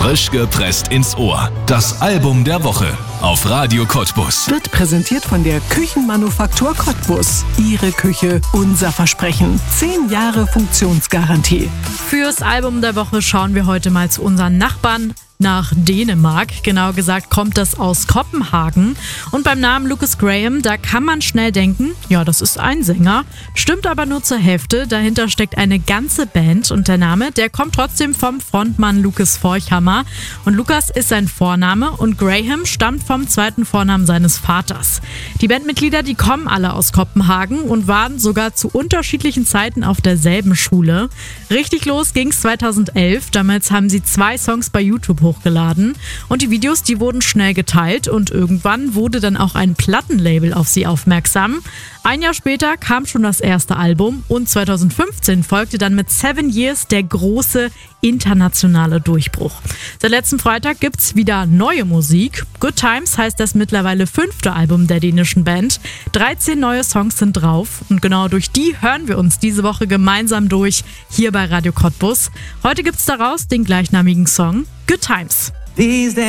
Frisch gepresst ins Ohr. Das Album der Woche auf Radio Cottbus. Wird präsentiert von der Küchenmanufaktur Cottbus. Ihre Küche, unser Versprechen. 10 Jahre Funktionsgarantie. Fürs Album der Woche schauen wir heute mal zu unseren Nachbarn nach Dänemark. Genau gesagt kommt das aus Kopenhagen. Und beim Namen Lucas Graham, da kann man schnell denken, ja, das ist ein Sänger. Stimmt aber nur zur Hälfte. Dahinter steckt eine ganze Band und der Name, der kommt trotzdem vom Frontmann Lucas Forchhammer. Und Lucas ist sein Vorname und Graham stammt vom zweiten Vornamen seines Vaters. Die Bandmitglieder, die kommen alle aus Kopenhagen und waren sogar zu unterschiedlichen Zeiten auf derselben Schule. Richtig los ging's 2011. Damals haben sie 2 Songs bei YouTube hochgeladen und die Videos, die wurden schnell geteilt und irgendwann wurde dann auch ein Plattenlabel auf sie aufmerksam. Ein Jahr später kam schon das erste Album und 2015 folgte dann mit 7 Years der große internationale Durchbruch. Seit letzten Freitag gibt's wieder neue Musik. Good Times heißt das mittlerweile 5. Album der dänischen Band. 13 neue Songs sind drauf und genau durch die hören wir uns diese Woche gemeinsam durch hier bei Radio Cottbus. Heute gibt's daraus den gleichnamigen Song Good Times.